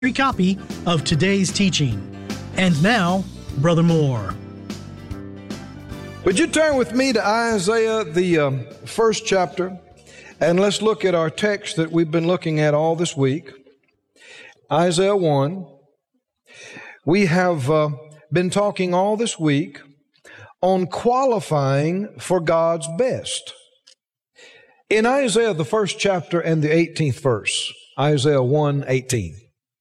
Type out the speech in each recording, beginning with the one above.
free copy of today's teaching. And now, Brother Moore. Would you turn with me to Isaiah, the first chapter, and let's look at our text that we've been looking at all this week. Isaiah 1. We have been talking all this week on qualifying for God's best. In Isaiah, the first chapter and the 18th verse, Isaiah 1:18,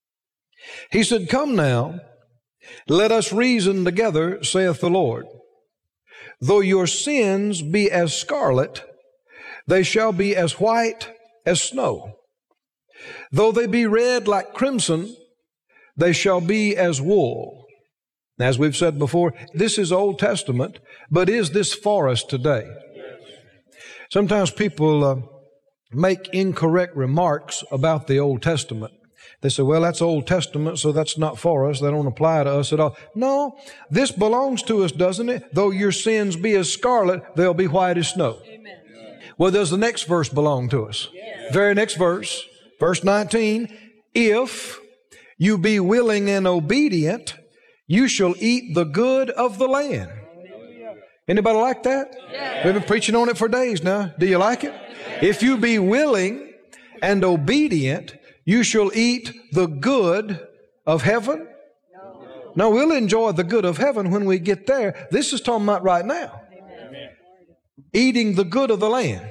he said, "Come now, let us reason together, saith the Lord. Though your sins be as scarlet, they shall be as white as snow. Though they be red like crimson, they shall be as wool." As we've said before, this is Old Testament, but is this for us today? Sometimes people make incorrect remarks about the Old Testament. They say, well, that's Old Testament, so that's not for us. They don't apply to us at all. No, this belongs to us, doesn't it? Though your sins be as scarlet, they'll be white as snow. Amen. Well, does the next verse belong to us? Yes. Very next verse, verse 19, "If you be willing and obedient, you shall eat the good of the land." Anybody like that? Yes. We've been preaching on it for days now. Do you like it? Yes. "If you be willing and obedient, you shall eat the good of heaven." No, we'll enjoy the good of heaven when we get there. This is talking about right now. Amen. Eating the good of the land.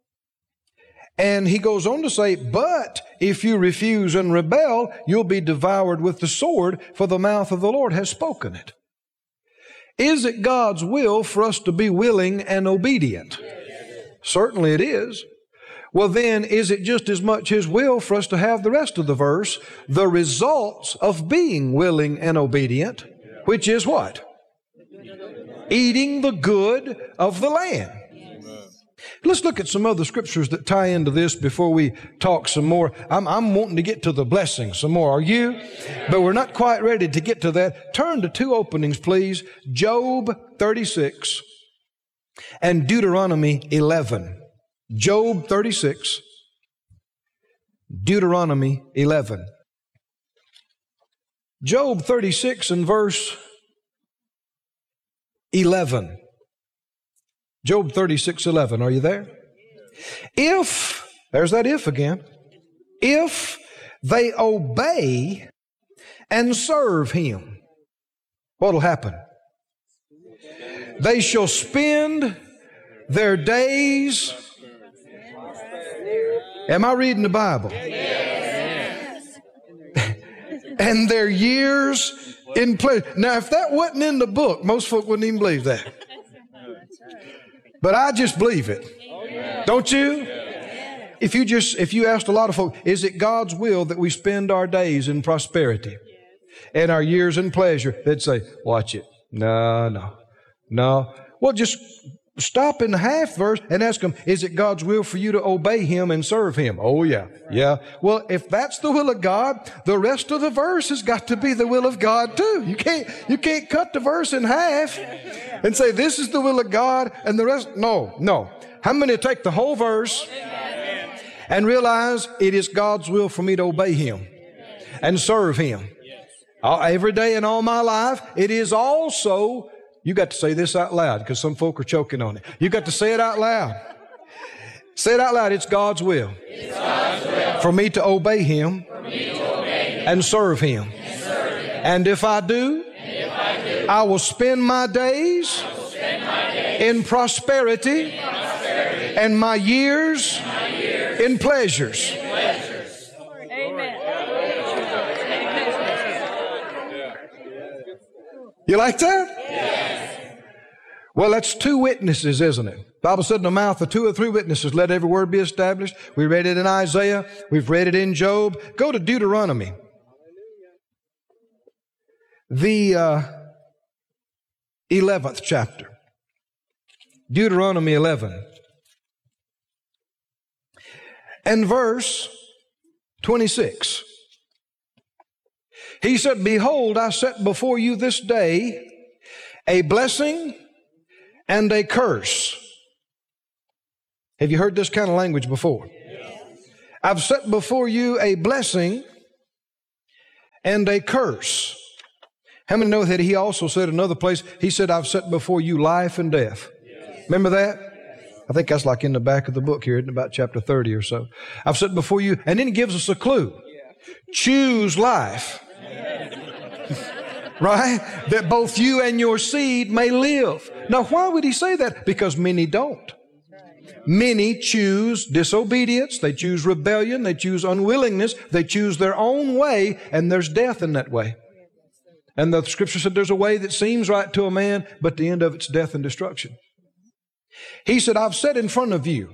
And he goes on to say, "But if you refuse and rebel, you'll be devoured with the sword, for the mouth of the Lord has spoken it." Is it God's will for us to be willing and obedient? Certainly it is. Well, then, is it just as much His will for us to have the rest of the verse, the results of being willing and obedient, which is what? Eating the good of the land. Let's look at some other scriptures that tie into this before we talk some more. I'm wanting to get to the blessing some more. Are you? But we're not quite ready to get to that. Turn to two openings, please. Job 36 and Deuteronomy 11. Job 36, Deuteronomy 11. Job 36 and verse 11. Job 36:11. Are you there? "If," there's that if again, "if they obey and serve Him," what'll happen? "They shall spend their days." Am I reading the Bible? Yes. "And their years in pleasure." Now, if that wasn't in the book, most folk wouldn't even believe that. But I just believe it. Don't you? If you asked a lot of folk, is it God's will that we spend our days in prosperity and our years in pleasure? They'd say, watch it. No. Well, just stop in the half verse and ask them, is it God's will for you to obey Him and serve Him? Oh, yeah. Well, if that's the will of God, the rest of the verse has got to be the will of God too. You can't cut the verse in half and say, this is the will of God and the rest. No. How many take the whole verse and realize it is God's will for me to obey Him and serve Him? Every day in all my life, it is also. You got to say this out loud because some folk are choking on it. You got to say it out loud. Say it out loud. It's God's will. It's God's will for me to obey Him, and serve Him. And if I do, I will spend my days in prosperity and my years in pleasures. Amen. You like that? Well, that's two witnesses, isn't it? The Bible said in the mouth of two or three witnesses, let every word be established. We read it in Isaiah. We've read it in Job. Go to Deuteronomy. The 11th chapter. Deuteronomy 11. And verse 26. He said, "Behold, I set before you this day a blessing and a curse." Have you heard this kind of language before? Yes. "I've set before you a blessing and a curse. How many know that He also said in another place, He said, I've set before you life and death. Remember that? I think that's like in the back of the book here, in about chapter 30 or so. I've set before you, and then He gives us a clue. Choose life. Right? That both you and your seed may live. Now, why would He say that? Because many don't. Many choose disobedience. They choose rebellion. They choose unwillingness. They choose their own way, and there's death in that way. And the Scripture said there's a way that seems right to a man, but the end of it's death and destruction. He said, I've set in front of you.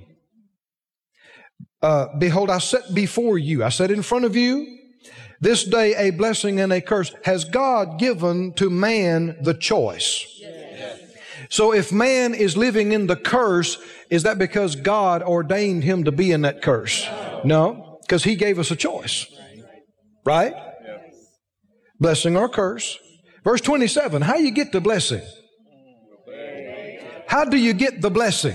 Behold, I set before you. I set in front of you this day a blessing and a curse. Has God given to man the choice? Yes. So if man is living in the curse, is that because God ordained him to be in that curse? No, because He gave us a choice. Right? Blessing or curse. Verse 27, how you get the blessing? How do you get the blessing?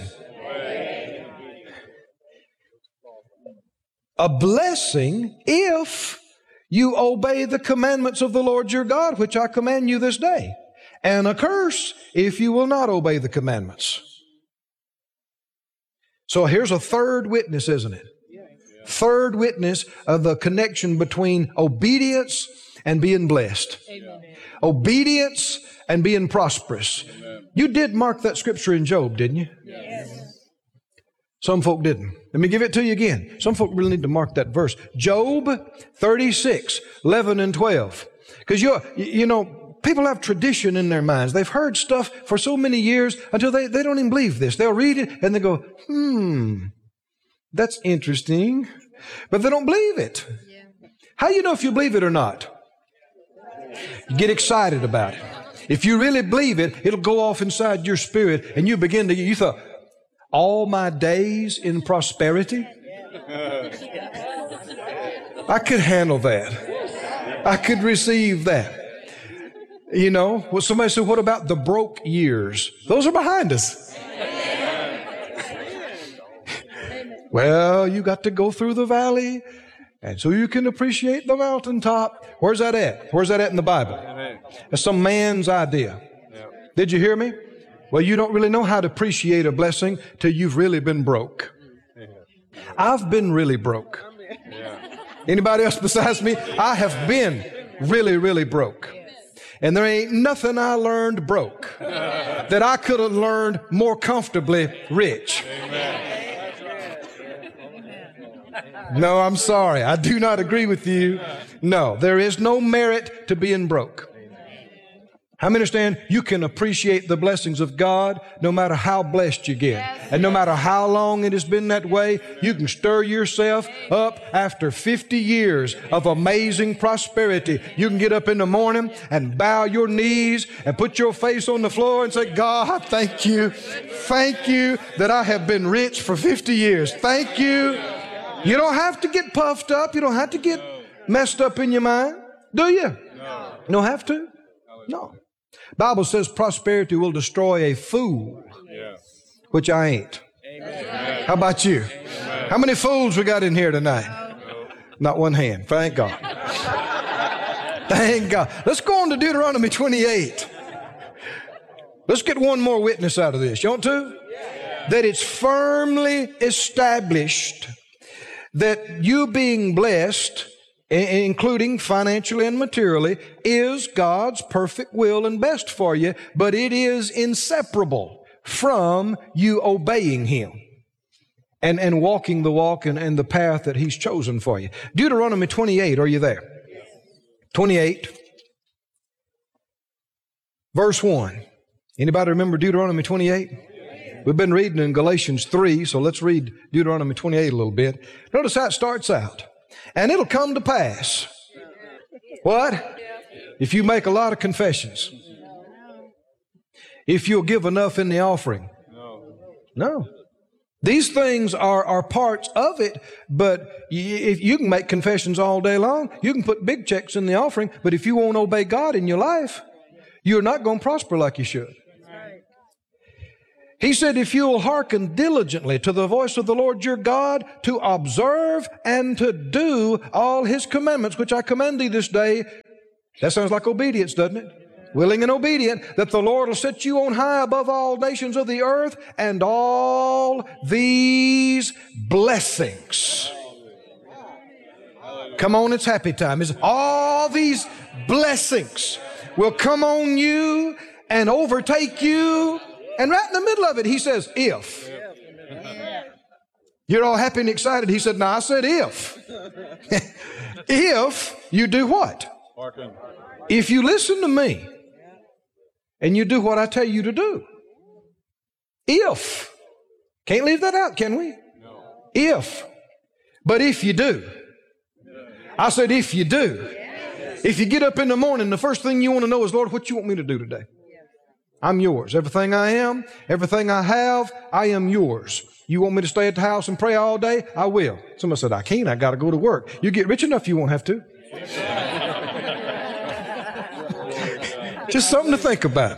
A blessing if you obey the commandments of the Lord your God, which I command you this day. And a curse if you will not obey the commandments. So here's a third witness, isn't it? Third witness of the connection between obedience and being blessed. Amen. Obedience and being prosperous. Amen. You did mark that scripture in Job, didn't you? Yes. Some folk didn't. Let me give it to you again. Some folk really need to mark that verse. Job 36, 11 and 12. Because you know, people have tradition in their minds. They've heard stuff for so many years until they don't even believe this. They'll read it and they go, that's interesting. But they don't believe it. Yeah. How do you know if you believe it or not? You get excited about it. If you really believe it, it'll go off inside your spirit and you thought, all my days in prosperity? I could handle that. I could receive that. You know, well, somebody said, what about the broke years? Those are behind us. Well, you got to go through the valley, and so you can appreciate the mountaintop. Where's that at? Where's that at in the Bible? That's some man's idea. Did you hear me? Well, you don't really know how to appreciate a blessing till you've really been broke. I've been really broke. Anybody else besides me? I have been really, really broke. And there ain't nothing I learned broke that I could have learned more comfortably rich. No, I'm sorry. I do not agree with you. No, there is no merit to being broke. How many understand you can appreciate the blessings of God no matter how blessed you get? And no matter how long it has been that way, you can stir yourself up after 50 years of amazing prosperity. You can get up in the morning and bow your knees and put your face on the floor and say, God, thank you. Thank you that I have been rich for 50 years. Thank you. You don't have to get puffed up. You don't have to get messed up in your mind. Do you? No. You don't have to? No. Bible says prosperity will destroy a fool, which I ain't. Amen. How about you? Amen. How many fools we got in here tonight? No. Not one hand. Thank God. Thank God. Let's go on to Deuteronomy 28. Let's get one more witness out of this. You want to? Yeah. That it's firmly established that you being blessed, including financially and materially, is God's perfect will and best for you, but it is inseparable from you obeying Him and walking the walk and the path that He's chosen for you. Deuteronomy 28, are you there? 28, verse 1. Anybody remember Deuteronomy 28? We've been reading in Galatians 3, so let's read Deuteronomy 28 a little bit. Notice how it starts out. And it'll come to pass. What? If you make a lot of confessions. If you'll give enough in the offering. No. These things are parts of it, but if you can make confessions all day long, you can put big checks in the offering, but if you won't obey God in your life, you're not going to prosper like you should. He said, if you will hearken diligently to the voice of the Lord your God, to observe and to do all His commandments, which I command thee this day, That sounds like obedience, doesn't it? Willing and obedient, that the Lord will set you on high above all nations of the earth, and all these blessings. Come on, it's happy time. All these blessings will come on you and overtake you. And right in the middle of it, he says, if. You're all happy and excited. He said, no, I said if. If you do what? If you listen to me and you do what I tell you to do. If. Can't leave that out, can we? No. If. But if you do. I said, if you do. If you get up in the morning, the first thing you want to know is, Lord, what you want me to do today? I'm yours. Everything I am, everything I have, I am yours. You want me to stay at the house and pray all day? I will. Somebody said, I can't. I got to go to work. You get rich enough, you won't have to. Just something to think about.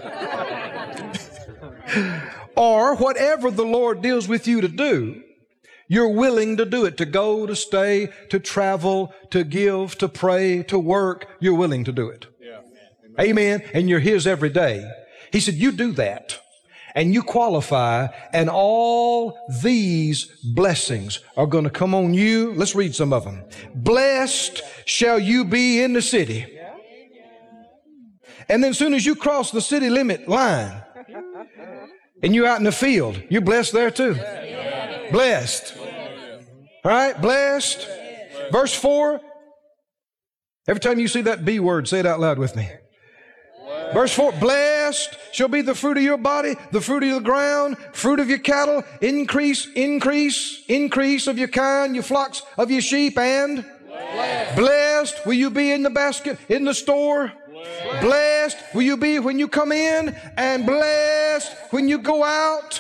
Or whatever the Lord deals with you to do, you're willing to do it, to go, to stay, to travel, to give, to pray, to work. You're willing to do it. Yeah. Amen. And you're His every day. He said, you do that and you qualify, and all these blessings are going to come on you. Let's read some of them. Blessed shall you be in the city. And then as soon as you cross the city limit line and you're out in the field, you're blessed there too. Blessed. All right, blessed. Verse 4. Every time you see that B word, say it out loud with me. Verse 4, blessed shall be the fruit of your body, the fruit of the ground, fruit of your cattle, increase, increase, increase of your kind, your flocks of your sheep, and blessed will you be in the basket, in the store. Blessed will you be when you come in, and blessed when you go out.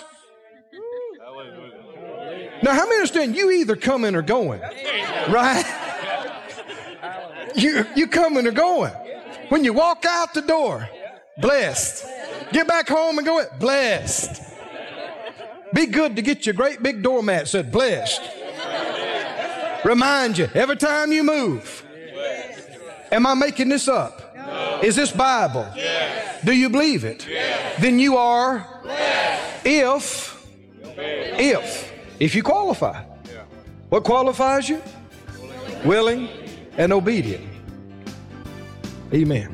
Now, how many understand you either coming or going? Right? You coming or going. When you walk out the door, blessed. Get back home and go, blessed. Be good to get your great big doormat said blessed. Remind you every time you move. Am I making this up? No. Is this Bible? Yes. Do you believe it? Yes. Then you are blessed. If you qualify. Yeah. What qualifies you? Willing and obedient. Amen.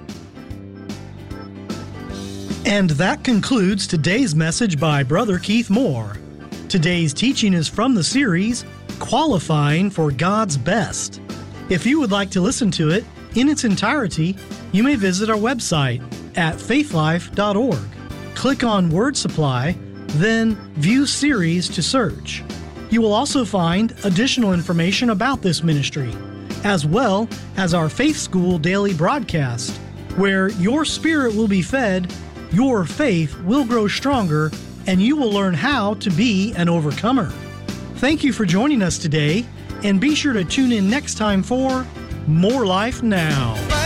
And that concludes today's message by Brother Keith Moore. Today's teaching is from the series, Qualifying for God's Best. If you would like to listen to it in its entirety, you may visit our website at faithlife.org. Click on Word Supply, then View Series to search. You will also find additional information about this ministry, as well as our Faith School daily broadcast, where your spirit will be fed, your faith will grow stronger, and you will learn how to be an overcomer. Thank you for joining us today, and be sure to tune in next time for More Life Now.